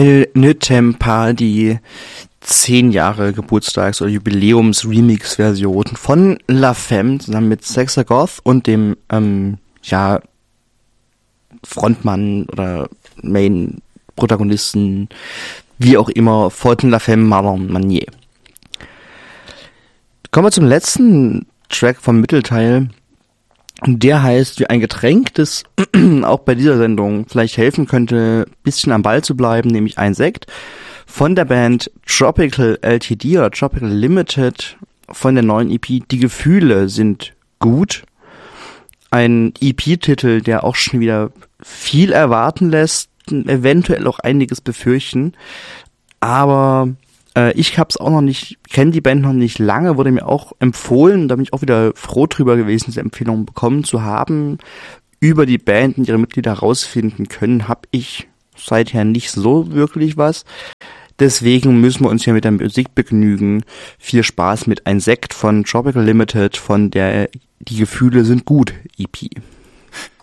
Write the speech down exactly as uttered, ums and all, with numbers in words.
El Nötempa, die zehn Jahre Geburtstags- oder Jubiläums-Remix-Version von La Femme zusammen mit Sexagoth und dem, ähm, ja, Frontmann oder Main-Protagonisten, wie auch immer, von La Femme, Marlon Manier. Kommen wir zum letzten Track vom Mittelteil. Der heißt wie ein Getränk, das auch bei dieser Sendung vielleicht helfen könnte, ein bisschen am Ball zu bleiben, nämlich ein Sekt von der Band Tropical L T D oder Tropical Limited von der neuen E P Die Gefühle sind gut. Ein E P-Titel, der auch schon wieder viel erwarten lässt, eventuell auch einiges befürchten, aber äh, ich hab's auch noch nicht, kenne die Band noch nicht lange, wurde mir auch empfohlen, da bin ich auch wieder froh drüber gewesen, diese Empfehlung bekommen zu haben. Über die Band und ihre Mitglieder rausfinden können, habe ich seither nicht so wirklich was. Deswegen müssen wir uns hier mit der Musik begnügen. Viel Spaß mit Ein Sekt von Tropical Limited von der Die Gefühle sind gut E P.